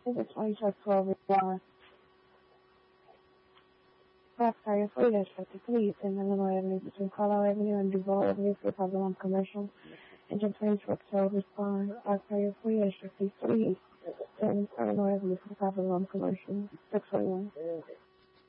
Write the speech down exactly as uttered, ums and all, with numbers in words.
Is it twenty truck twelve response? Foxfire Fleet District to Police in Illinois Avenue between Carlisle Avenue and Duval Avenue for Problem Commercial. Engine twenty truck twelve response. Foxfire Fleet District to Police in Illinois Avenue for Problem Commercial. six forty-one.